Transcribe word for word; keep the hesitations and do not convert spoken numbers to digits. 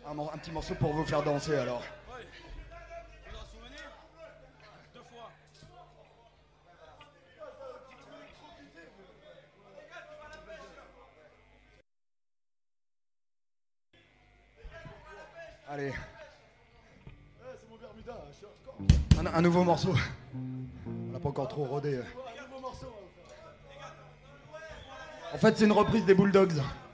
Un, mor- un petit morceau pour vous faire danser alors. Allez. Un, un nouveau morceau. On n'a pas encore trop rodé. En fait, c'est une reprise des Bulldogs.